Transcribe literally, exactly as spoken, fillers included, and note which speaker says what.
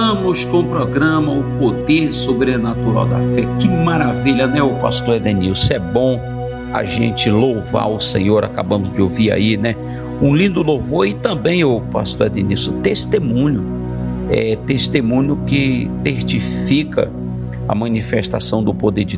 Speaker 1: Voltamos com o programa O Poder Sobrenatural da Fé. Que maravilha, né, o pastor Edenilson? É bom a gente louvar o Senhor. Acabamos de ouvir aí, né, um lindo louvor. E também, o pastor Edenilson, testemunho, é, testemunho que testifica a manifestação do poder de